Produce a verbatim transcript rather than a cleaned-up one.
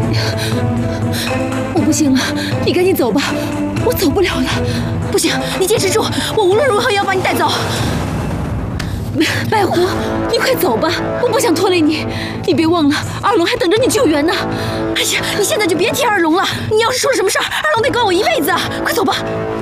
我不行了，你赶紧走吧，我走不了了。不行，你坚持住，我无论如何也要把你带走。白狐，你快走吧，我不想拖累你。你别忘了，二龙还等着你救援呢。哎呀，你现在就别提二龙了，你要是出了什么事儿，二龙得管我一辈子啊！快走吧。